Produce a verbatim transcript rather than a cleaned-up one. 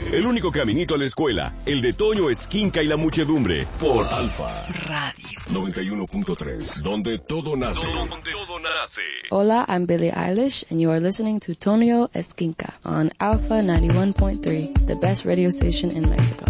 El único caminito a la escuela, el de Toño Esquinca y la muchedumbre, por Alfa Radio noventa y uno punto tres, donde todo nace. Donde todo nace. Hola, I'm Billie Eilish, and you are listening to Tonio Esquinca on Alpha ninety-one point three, the best radio station in Mexico.